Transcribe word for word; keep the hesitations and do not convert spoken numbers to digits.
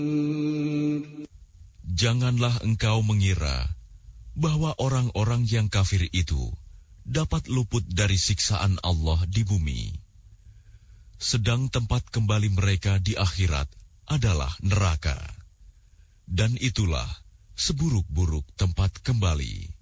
Janganlah engkau mengira bahwa orang-orang yang kafir itu dapat luput dari siksaan Allah di bumi. Sedang tempat kembali mereka di akhirat adalah neraka. Dan itulah seburuk-buruk tempat kembali.